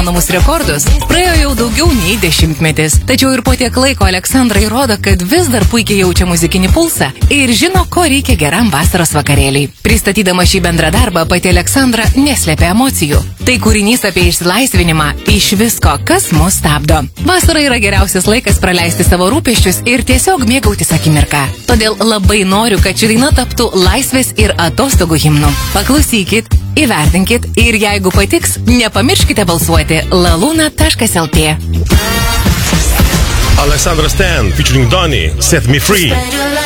įmanomus rekordus, praėjo jau daugiau nei 10 metis. Tačiau ir po tiek laiko Aleksandra įrodo, kad vis dar puikiai jaučia muzikinį pulsą ir žino, ko reikia geram vasaros vakarėliai. Pristatydama šį bendrą darbą, pati Aleksandra neslėpia emocijų. Tai kūrinys apie išsilaisvinimą iš visko, kas mus stabdo. Vasara yra geriausias laikas praleisti savo rūpesčius ir tiesiog mėgautis akimirką. Todėl labai noriu, kad ši daina taptų laisvės ir atostogų himnu. Paklausykit, įvertinkit ir jeigu patiks, nepamirškite balsuoti laluna.lt. Alessandra Stan featuring Donny, Set Me Free.